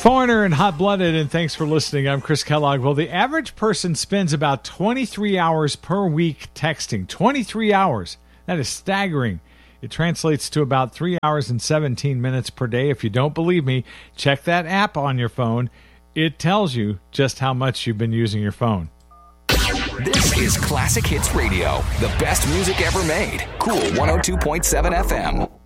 Foreigner and Hot Blooded, and thanks for listening. I'm Chris Kellogg. Well, the average person spends about 23 hours per week texting. 23 hours. That is staggering. It translates to about 3 hours and 17 minutes per day. If you don't believe me, check that app on your phone. It tells you just how much you've been using your phone. This is Classic Hits Radio, the best music ever made. Cool 102.7 FM.